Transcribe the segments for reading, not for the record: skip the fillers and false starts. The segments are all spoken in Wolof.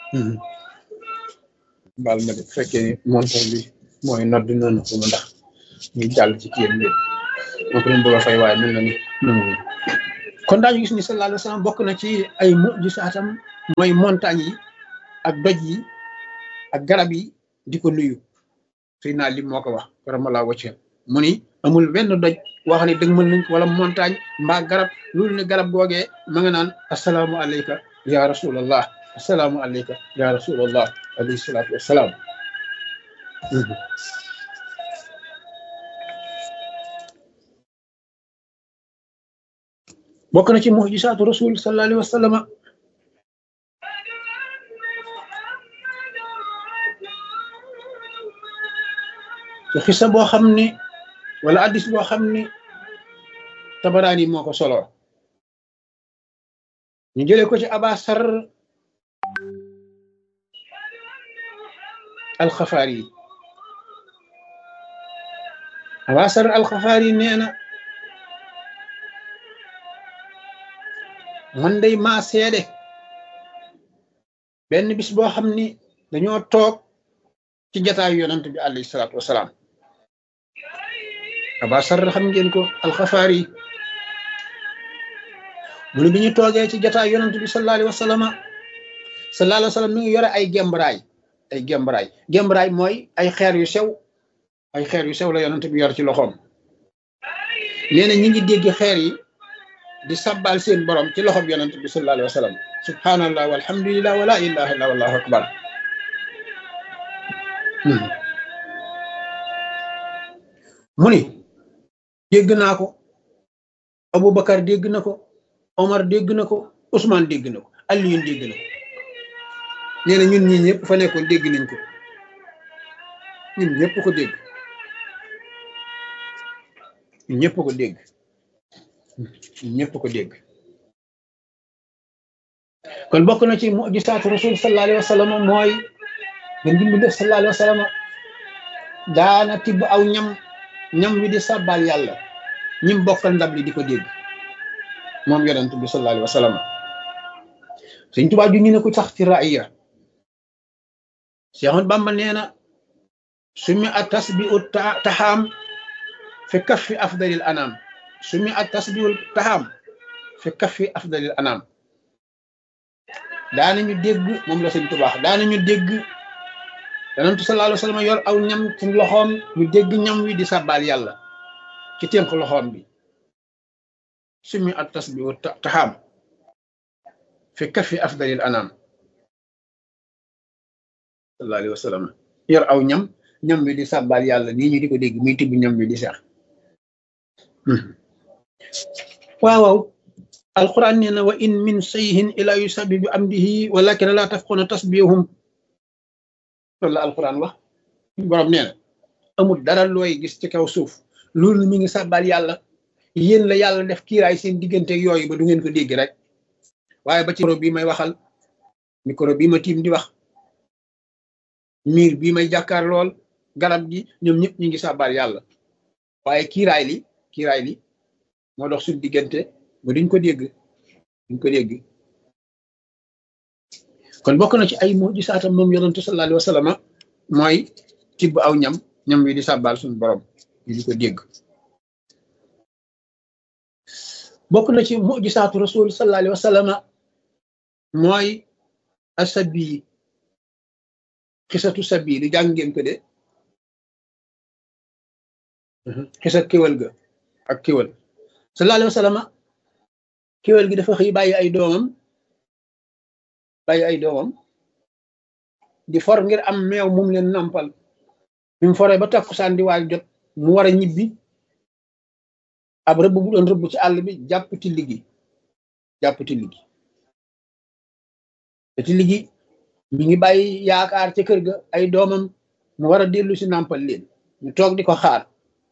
baal ma de fekkee ni montor bi mooy nodd noonu ko ndax ñu jàll ci kiyam bi moo ko doon bëgg a fay waaye mel na ni nangu kon daañu gis ni sallallahu alayhi wa sallam bokk na ci ay mujisaatam mooy montagne yi ak doj yi ak garab yi di ko nuyu suy naa lim moo ko wax karamalaa wacce mu ni amul benn doj wax ne dëgg mën nañ ko wala montagne mbaa garab loolu ne garab googee ma nga naan asalaamu alayka ya rasulallah asalaamu alayka ya rasulallah alayhi salaatu wassalaam bokk na ci mujisaatu rasul sallallahu alayhi wa sallam ci xisa boo xam ni wala addis boo xam ni tabaraani moo ko solo ñu jëlee ko ci abasar alxafaari abasar alxafaari nee na man day maa seede benn bis boo xam ni dañoo toog ci jataayu yonent bi alayhi salaatu wasalaam abasar xam ngeen ko alxafaari mu ne bi ñu toogee ci jataayu yonent bi sallallahu alayhi wa sallam mi ngi yore ay gembraay mooy ay xeer yu sew la yonent bi yor ci loxoom nee na ñi ngi dégg xeer yi di sabbal seen borom ci loxoom yonent bi sallallahu alayhi wa sallam subhanallah walhamdulillah wala ilaha illa wallahu akbar mu ni dégg naa ko Aboubacar dégg na ko Omar dégg na ko Ousmane dégg na ko Alioune dégg na ko nee na ñun ñii ñëpp fa nekkoon dégg nañ ko ñun ñëpp ko dégg ñun ñëpp ko dégg ñun ñëpp ko dégg kon bokk na ci mujisaatu rasul sallallahu alayhi wa sallam mooy gën gi mu def sallallahu alayhi wa sallam daana tibb aw ñam wi di sàbbaal yàlla ñim bokkal ndab li di ko dégg moom yonent bi sallallahu alayhi wa sallam Sëñ Tuubaa ju ñu ne ko sax ci raaya Seex Bamba nee na sumi a tasbiu taxaam fi kaffi afdalil anam sumi a tasbiu taxaam fi kaffi afdalil anam daanañu dégg moom la Sëñ Tuubaa daanañu dégg yonent sallallahu alayhi wa sallam yor aw ñam ci loxoom ñu dégg ñam wi di sàbbaal yàlla ci tënk loxoom bi sumi at tasbihu taxaam fi kafi afdalil anam sallallahu alayhi wa sallam yor aw ñam wi di sàbbaal yàlla nii ñu di ko dégg muy tibb ñam wi di seex waaw alquran nee na wa in min shay'in ila yusabbihu bi amdihi walakin la tafqahuna tasbihum loolu la alquran wax borom nee na amul dara looy gis ci kaw suuf loolu mi ngi sàbbal yàlla yéen la yàlla def kiiraay seen diggante yooyu ba du ngeen ko dégg rek waaye ba ci micro bii may waxal micro bii ma tiim di wax miir bii may jàkkaar lool garab gi ñoom ñëpp ñu ngi sàbbal yàlla waaye kiiraay li moo dox suñ diggante ba duñ ko dégg kon bokk na ci ay mujisaatam moom yonentu sallallahu alayhi wa sallam mooy tibb aw ñam wi di sàbbal suñu borom ñu di ko dégg bokk na ci mujisaatu rasul sallallahu alayhi wa sallam mooy asabi xisatu sabi di jàng ngeen ko de xisat kéwal ga ak kéwal sallallahu alayhi wa sallam kéwal gi dafa xëy bàyyi ay doomam di for ngir am meew mum leen nampal bi mu foree ba takkusaan di waaj jot mu war a ñibbi ab rëbb bu doon rëbb ci àll bi jàpp tilli gi te tilli gi mi ngi bàyyi yaakaar ca kër ga ay doomam mu war a dellu si nampal leen ñu toog di ko xaar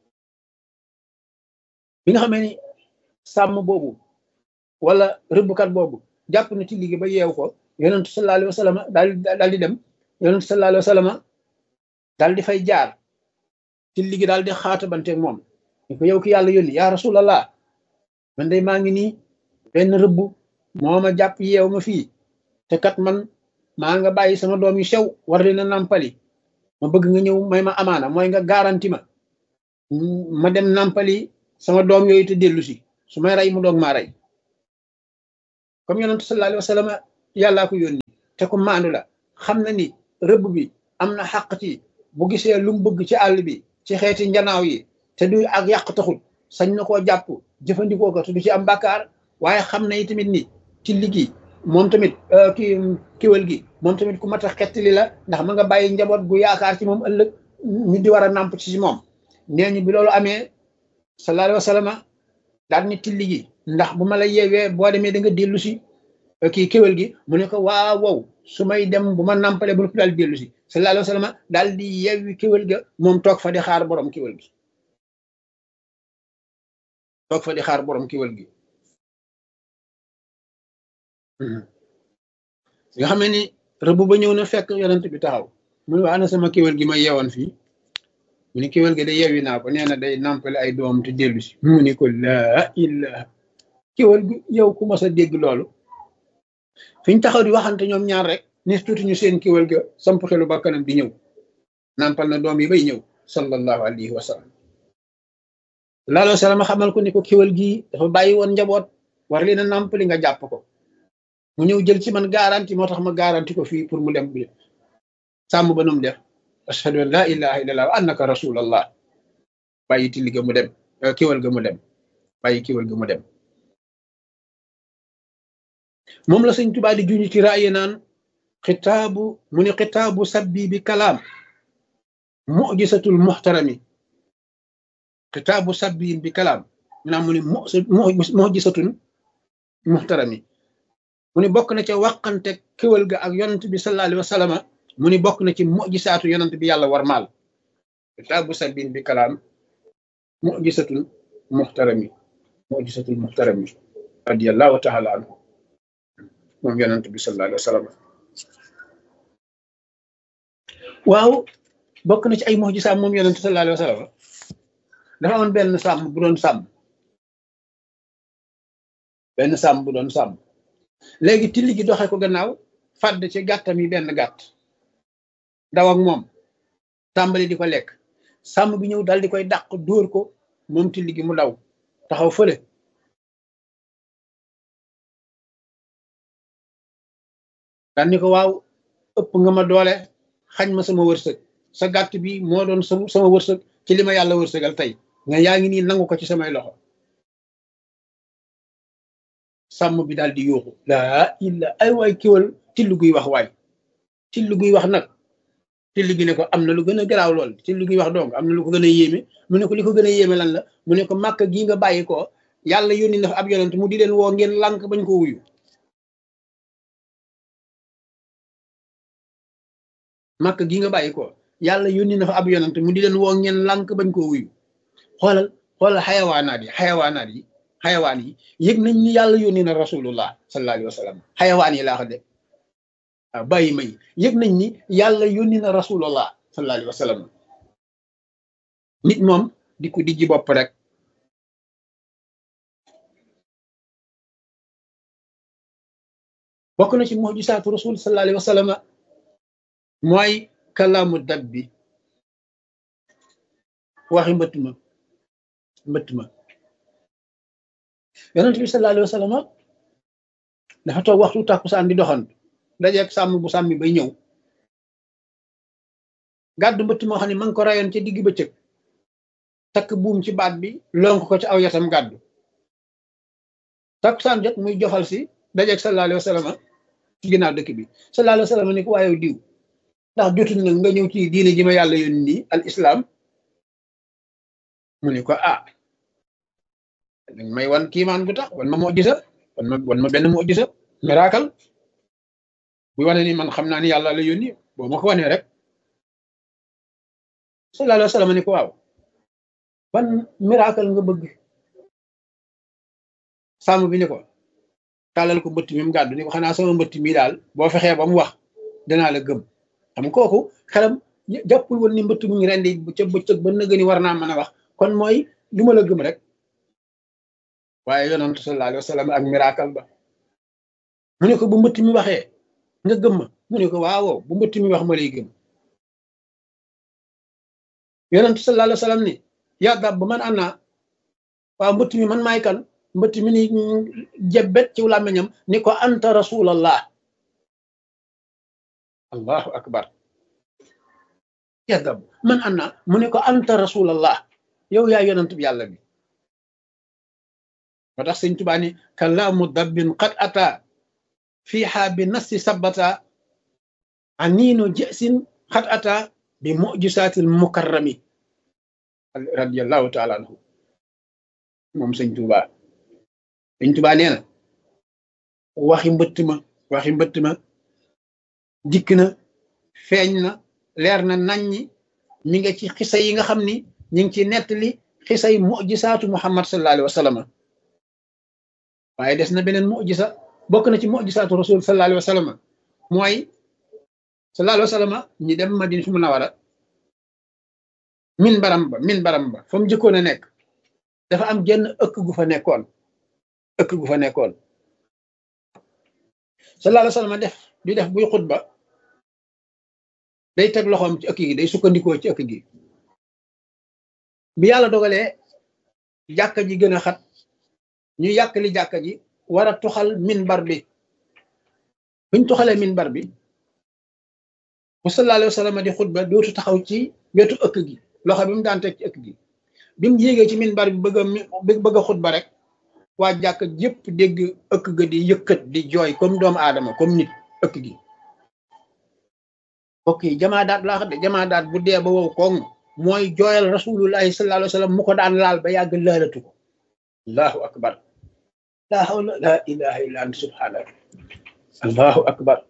bi nga xamee ni sàmm boobu wala rëbbkat boobu jàpp na tilli gi ba yeew ko yonentu sallallahu alayhi wa sallam daal di dem yonentu sallallahu alayhi wa sallam daal di fay jaar tilli gi daal di xaatabante moom ñu ko yow ki yàlla yónni yaa rasulallah man day maa ngi nii benn rëbb moo ma jàpp yeew ma fii te kat man maa nga bàyyi sama doom yu sew war leen a nàmpali ma bëgg nga ñëw may ma amaana mooy nga garanti ma ma dem nàmpali sama doom yooyu te dellu si su may rey mu doog maa rey comme yonent sallallahu alayhi wa sallam yàllaa ko yónni te ko maandu la xam na ni rëbb bi am na xàq ci bu gisee lu mu bëgg ci àll bi ci xeeti njanaaw yi te du ak yàq taxul sañ na koo jàpp jëfandikoo ko te du ci am bàkkaar waaye xam na tamit ni ci liggéey moom tamit kiwal gi moom tamit ku mat a xettali la ndax ma nga bàyyi njaboot gu yaakaar ci moom ëllëg ñu di war a nàmp ci moom nee ñu bi loolu amee sallallahu alayhi wa sallam daal ni tilli gi ndax bu ma la yeewee boo demee da nga dellu si kiwal gi mu ne ko waaw wow su may dem bu ma nàmpalee bu daal dellu si sallallahu alayhi wa sallam daal di yeewi kiwal ga moom toog fa di xaar borom kiwal gi toog fa di xaar borom kiwal gi nga xam ne ni rëbb ba ñëw na fekk yonent bi taxaw mu ne waa ana sama kiwal gi ma yeewoon fii mu ne kiwal gi de yeewi naa ko nee na day nàmpale ay doom te dellu si mu ne ko laa ilaha kiwal gi yow ku mas a dégg loolu fi ñu taxaw di waxante ñoom ñaar rek ni tuuti ñu seen kiwal ga samp xelu ba kanam di ñëw nàmpal na doom yi bay ñëw sallallahu alayhi wa sallam sallallahu alayhi wa sallam xamal ko ni ko kiwal gi dafa bàyyi woon njaboot war leen a nàmpali nga jàpp ko mu ñëw jël ci man garanti moo tax ma garanti ko fii pour mu dem bi sàmm ba num def ashhadu an la ilaha illallah wa annaka rasulallah bàyyi tilli ga mu dem kiwal ga mu dem bàyyi kiwal ga mu dem moom la sëñ Tuubaa di juñu ci raaye naan xitaabu mu ne xitaabu sabbi bi kalaam mujisatul muxtarami xitaabu sabbi bi kalaam maanaam mu ne mujisatul muxtarami mu ni bokk na ca waxante kéwal ga ak yonent bi sallallahu alayhi wa sallam mu ni bokk na ci mujisaatu yonent bi yàlla war maal kitaabu sabin bi kalaam mujisatul muxtarami radiyallahu taala anhu moom yonent bi sallallahu alayhi wa sallam waaw bokk na ci ay mujisaam moom yonent sallallahu alayhi wa sallam dafa amoon benn sàmm bu doon sàmm léegi tilli gi doxe ko gannaaw fàdd ci gàttam yi benn gàtt daw ak moom tàmbali di ko lekk sàmm bi ñëw dal di koy dàq dóor ko moom tilli gi mu daw taxaw fële dal ni ko waaw ëpp nga ma doole xañ ma sama wërsëg sa gàtt bi moo doon sama wërsëg ci li ma yàlla wërsëgal tey nga yaa ngi nii nangu ko ci samay loxo sàmm bi daal di yuuxu laa illa ay waay kiwal tillu guy wax waay tillu guy wax nag tillu gi ne ko am na lu gën a garaaw lool tillu guy wax donc am na lu ko gën a yéeme mu ne ko li ko gën a yéeme lan la mu ne ko màkk gii nga bàyyi ko yàlla yónni na fa ab yonent mu di leen woo ngeen lànk bañ ko wuyu màkk gii nga bàyyi ko yàlla yónni na fa ab yonent mu di leen woo ngeen lànk bañ ko wuyu xoolal xayawaanaat yi xayawaan yi yëg nañ ni yàlla yónni na rasulullah sallallahu alayhi wa sallam xayawaan yi laa ko de waaw bàyyi may yëg nañ ni yàlla yónni na rasulullah sallallahu alayhi wa sallam nit moom di ko dijji bopp rek bokk na ci mujisaatu rasul sallallahu alayhi wa sallam mooy kalaamu dab bi waxi mbëtt ma yonent bi sallallahu alayhi wa sallam dafa toog waxtu tàkkusaan di doxantu dajeeg sàmm bu sàmmi bay ñëw gàddu mbëtt moo xam ne ma ngi ko rayoon ci digg bëccëg takk buum ci baat bi lonk ko ci aw yatam gàddu tàkkusaan jot muy jofal si dajeeg sallallahu alayhi wa sallam ci ginnaaw dëkk bi sallallahu alayhi wa sallam ni ko waaye diw ndax jotul nag nga ñëw ci diine ji ma yàlla yónni nii al islam mu ne ko dañ may wan kiimaan gu tax wan ma mujisa wan ma benn mujisa miracle bu wane ni man xam naa ni yàlla la yónni boo ma ko wanee rek sallallahu alayhi wa sallam ni ko waaw ban miracle nga bëgg sàmm bi ni ko tàllal ko mbëtt mi mu gàddu ni ko xanaa sama mbëtt mi daal boo fexee ba mu wax danaa la gëm xam kooku xelam jàppul woon ni mbëtt mu ngi rendi ca bëccëg ba nëgëni war naa mën a wax kon mooy lu ma la gëm rek waaye yonent sallallahu alayhi wa sallam ak miracle ba mu ne ko bu mbëtt mi waxee nga gëm ma mu ne ko waaw bu mbëtt mi wax ma lay gëm yonent sallallahu alayhi wa sallam ni yaa dab man ana waaw mbëtt mi man maay kan mbëtt mi ni jebbet ci làmmiñam ni ko anta rasulallah allahu akbar yaa dab man ana mu ne ko anta rasulallah yow yaa yonent bi yàlla bi moo tax sëñ Tuubaa ni kalaamu dabbin qad ata fiiha bi nasti sabata aniinu jësin qad ata bi mujisaatil mukarrami radiyallahu taala anhu moom sëñ Tuubaa nee na waxi mbëtt ma dikk na feeñ na leer na naññi mi nga ci xisa yi nga xam ni ñu ngi ci nettali xisay mujisaatu Muhammad sallallahu alayhi wa sallam waaye des na beneen mujisa bokk na ci mujisaatu rasul sallallahu alayhi wa sallam mooy sallallahu alayhi wa sallam ñi dem Madina Munawwara min baram ba fa mu jëkkoon a nekk dafa am genn ëkk gu fa nekkoon sallallahu alayhi wa sallam def buy xutba day teg loxoom ci ëkk gi day sukkandikoo ci ëkk gi bi yàlla dogalee jàkka ji gën a xat ñu yàkkali jàkka ji war a tuxal minbar bi buñ tuxalee minbar bi bu sallallahu alayhi wa sallam di xutba dootu taxaw ci wetu ëkk gi loxo bi mu daan teg ci ëkk gi bi mu yéegee ci minbar bi bëgg a xutba rek waa jàkka yépp dégg ëkk ga di yëkkat di jooy comme doomu aadama comme nit ëkk gi ok jamaadaat laa xam ne jamaadaat bu dee ba wow koŋ mooy jooyal rasulullahi sallallahu alayhi wa sallam mu ko daan laal ba yàgg laalatu ko allahu akbar la hawla la ilaha illa anta subhanaka allahu akbar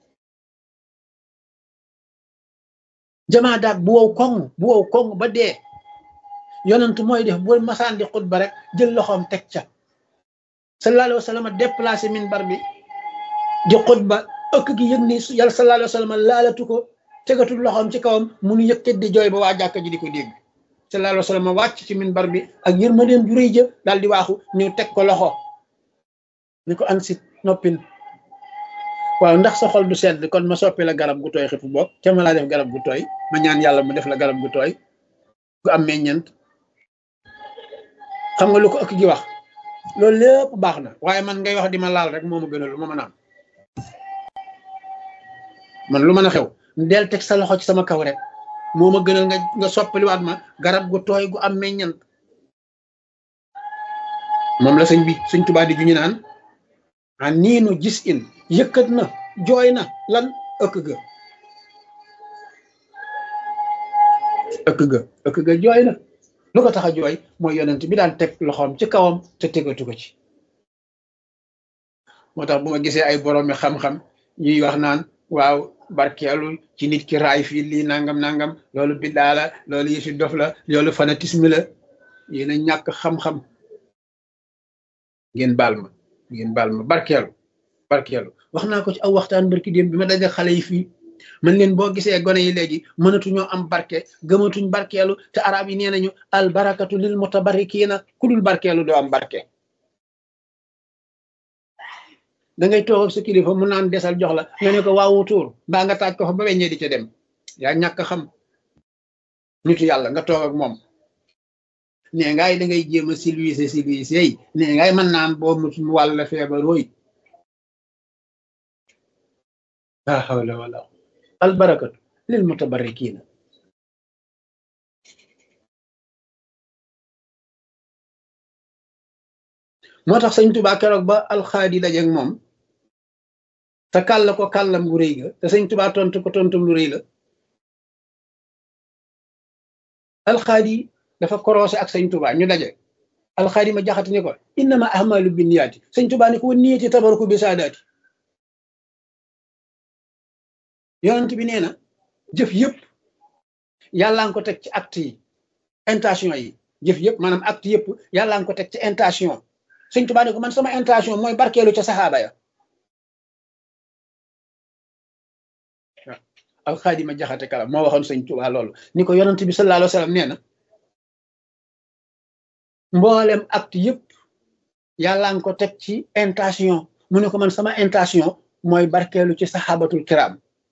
jamaadaat bu wow koŋ ba dee yonent mooy def bu masaan di xutba rek jël loxoom teg ca sallallahu alayhi wa sallam déplacé minbar bi di xutba ëkk gi yëg ni yàlla sallallahu alayhi wa sallam laalatu ko tegatul loxoom ci kawam munu yëkkat di jooy ba waa jàkka ji di ko dégg sallallahu alayhi wa sallam wàcc ci minbar bi ak yërmandeem ju rëy ja daal di waaxu ñëw teg ko loxo ni ko ansit noppil waaw ndax sa xol du sedd kon ma soppi la garab gu tooy xifu bopp te ma laa def garab gu tooy ma ñaan yàlla mu def la garab gu tooy gu am meññeent xam nga lu ko ëkk gi wax loolu lépp baax na waaye man ngay wax di ma laal rek moo ma gënal lu ma mën a am man lu mën a xew del teg sa loxo ci sama kaw rek moo ma gënal nga soppaliwaat ma garab gu tooy gu am meññeent moom la sëñ Tuubaa di juñu naan a niinu gis in yëkkat na jooy na lan ëkk ga jooy na lu ko tax a jooy mooy yonent bi daan teg loxoom ci kawam te tegatu ko ci moo tax bu ma gisee ay boroomi xam-xam ñuy wax naan waaw barkeelu ci nit ki raay fii lii nangam loolu biddaa la loolu yëfi dof la loolu fanatisme la yéen a ñàkk xam-xam ngeen baal ma barkeelu wax naa ko ci aw waxtaan barki démb bi ma daje xale yi fii man leen boo gisee gone yi léegi mënatuñoo am barke gëmatuñ barkeelu te arab yi nee nañu al barakatu lil mutabarrikiina ku dul barkeelu doo am barke da ngay toog ak sa kilifa mu naan desal jox la nga ne ko waawu tuur mbaa nga taaj ko fa ba weññee di ca dem yaa ñàkk xam nitu yàlla nga toog ak moom nee ngaay da ngay jéem a silwiise yi nee ngaay mën naan boo mu wàll feebar wooy la hawla wala al barakatu lil mutabarrikiina moo tax sëñ Tuubaa keroog ba alxaadi dajeeg moom te kàll ko kàllam gu rëy ga te sëñ Tuubaa tontu ko tontum lu rëy la alxaadi dafa korosé ak sëñ Tuubaa ñu daje alxaadi ma jaxati ni ko innama ahmalu binniyaati sëñ Tuubaa ni ko wa niyati tabaruku bi saadaati yonent bi nee na jëf yëpp yàlla nga ko teg ci acte yi intention yi jëf yëpp maanaam acte yëpp yàlla nga ko teg ci intention sëñ Tuubaa ne ko man sama intention mooy barkeelu ca saxaaba ya waaw alxaadima jaxate kala moo waxoon sëñ Tuubaa loolu ni ko yonent bi sallallahu alayhi wa sallam nee na mboolem acte yëpp yàlla nga ko teg ci intention mu ne ko man sama intention mooy barkeelu ci saxaabatul kiram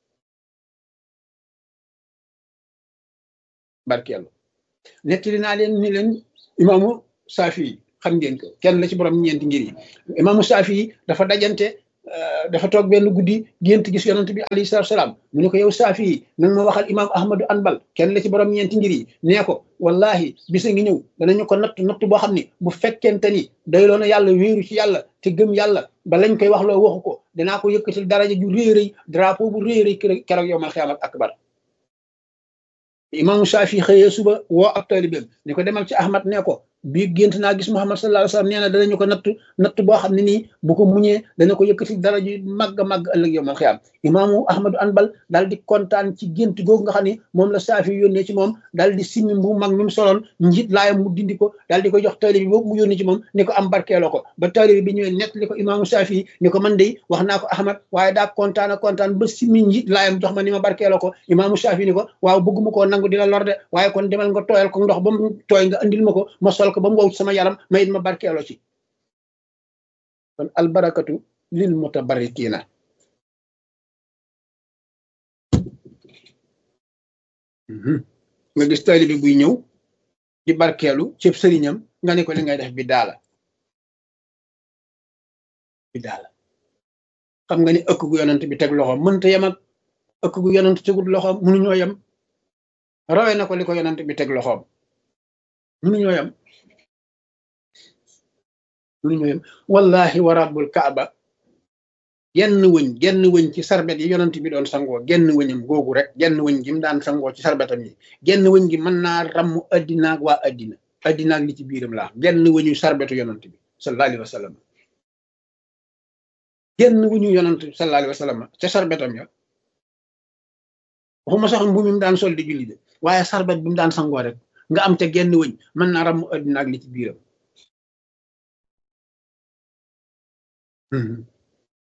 barkeelu nettali naa leen ni leen imaamu Saafi xam ngeen ko kenn la ci borom ñeenti ngir yi imaamu Saafi dafa dajante dafa toog benn guddi gént gis yonent bi alayhi salaatu salaam mu ne ko yow Saafi nag ma waxal imaam Ahmadu Anbal kenn la ci borom ñeenti ngir yi nee ko wallahi bisa ngi ñëw danañu ko natt boo xam ne bu fekkente ni day loona yàlla wéeru ci yàlla te gëm yàlla ba lañ koy wax loo waxu ko danaa ko yëkkatil daraja ju réy rëy drapeau bu réy rëy keroog yowmal xiyaama akbar imaamu Saafi xëyee suba woo ab taalibeem ni ko demal ci Ahmad nee ko bii gént naa gis Muhammad sallallahu alayhi wa sallam nee na danañu ko natt boo xam ne nii bu ko muñee dana ko yëkkati dara ju màgg a màgg ëllëg yowmal xiyaam imaamu Ahmadu Anbal daal di kontaan ci gént googu nga xam ne moom la Saafi yónnee ci moom daal di simmi bu mag mi mu soloon njiit laayam mu dindi ko daal di ko jox taalibe bi boobu mu yónnee ci moom ni ko am barkeeloo ko ba taalibe bi ñëwee nett li ko imaamu Saafi ni ko man de wax naa ko Ahmad waaye daa kontaan ba simmi njiit laayam jox ma ni ma barkeeloo ko imaamu Saafi ni ko waaw bëgguma koo nangu di la lor de waaye kon demal nga tooyal ko ndox ba mu tooy nga andil ma ko ma sol ko ba mu wow sama yaram ma it ma barkeeloo ci kon albarakatu lil mutabarrikiina nga gis taalibe bi buy ñëw di barkeelu cëb sëriñam nga ne ko li ngay def bi daala xam nga ni ëkk gu yonent bi teg loxoom mënta yem ak ëkk gu yonent tegul loxoom mënuñoo yem rawee na ko li ko yonent bi teg loxoom mënuñoo yem wallahi wa rabbul kaaba genn wëñ ci sarbet yi yonent bi doon sangoo genn wëñam googu rek genn wëñ gi mu daan sangoo ci sarbetam yi genn wëñ gi mën naa ramm addinaag waa addinaag li ci biiram laa genn wëñu sarbetu yonent bi sallallahu alayhi wa sallam genn wëñu yonent bi sallallahu alayhi wa sallam ca sarbetam ya waxuma sax mbu mi mu daan sol di julli de waaye sarbet bi mu daan sangoo rek nga am ca genn wëñ mën naa ramm addinaag li ci biiram